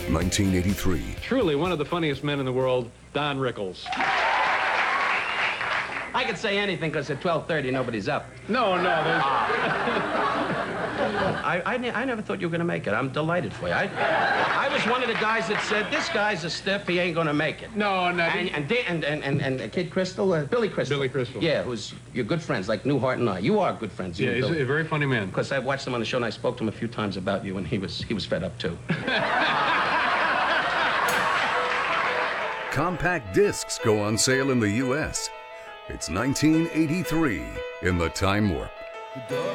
1983. Truly one of the funniest men in the world, Don Rickles. I could say anything because at 12:30 nobody's up. No, there's... I never thought you were going to make it. I'm delighted for you. I was one of the guys that said, this guy's a stiff, he ain't going to make it. No. And Kid Crystal, Billy Crystal. Billy Crystal. Yeah, who's you're good friends, like Newhart and I. You are good friends. Yeah, he's a very funny man. Because I watched him on the show and I spoke to him a few times about you, and he was fed up too. Compact discs go on sale in the U.S. It's 1983 in the Time Warp.